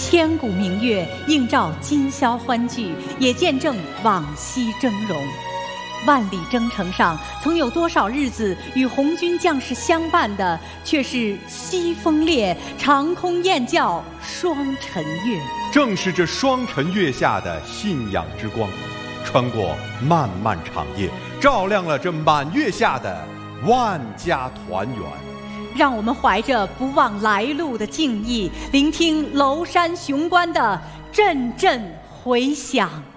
千古明月映照今宵欢聚，也见证往昔峥嵘。万里征程上，曾有多少日子与红军将士相伴的，却是西风烈，长空雁叫，双晨月。 正是这双晨月下的信仰之光，穿过漫漫长夜，照亮了这满月下的万家团圆。 让我们怀着不忘来路的敬意，聆听娄山雄关的阵阵回响。